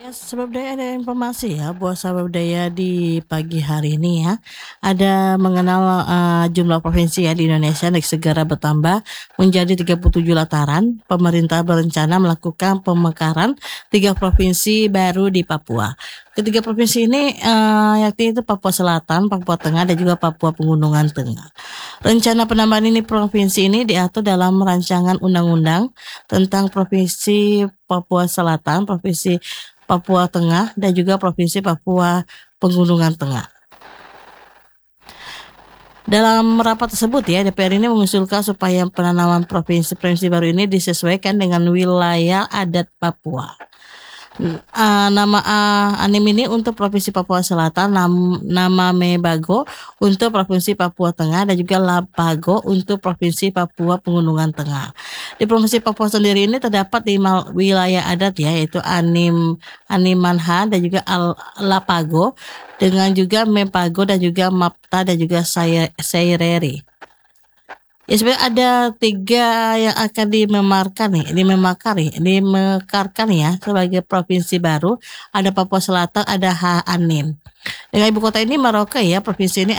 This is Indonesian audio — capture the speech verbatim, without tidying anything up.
Sebab daya ada informasi ya buat sahabat budaya di pagi hari ini ya. Ada mengenal uh, jumlah provinsi ya di Indonesia yang segera bertambah menjadi tiga puluh tujuh lataran. Pemerintah berencana melakukan pemekaran tiga provinsi baru di Papua. Ketiga provinsi ini uh, yakni itu Papua Selatan, Papua Tengah dan juga Papua Pegunungan Tengah. Rencana penambahan ini provinsi ini diatur dalam rancangan undang-undang tentang Provinsi Papua Selatan, Provinsi Papua Tengah dan juga Provinsi Papua Pegunungan Tengah. Dalam rapat tersebut ya, D P R ini mengusulkan supaya penanaman provinsi-provinsi baru ini disesuaikan dengan wilayah adat Papua. Uh, nama uh, anim ini untuk Provinsi Papua Selatan, nam, nama Mebago untuk Provinsi Papua Tengah dan juga Lapago untuk Provinsi Papua Pegunungan Tengah. Di Provinsi Papua sendiri ini terdapat lima wilayah adat ya, yaitu Anim Animanha dan juga Al, Lapago dengan juga Mepago dan juga Mapta dan juga Saireri. Ya sebenarnya ada tiga yang akan dimemarkan nih, dimemakar nih, dimekarkan ya sebagai provinsi baru. Ada Papua Selatan, ada Ha Anim. Dengan ibu kota ini Merauke ya, provinsi ini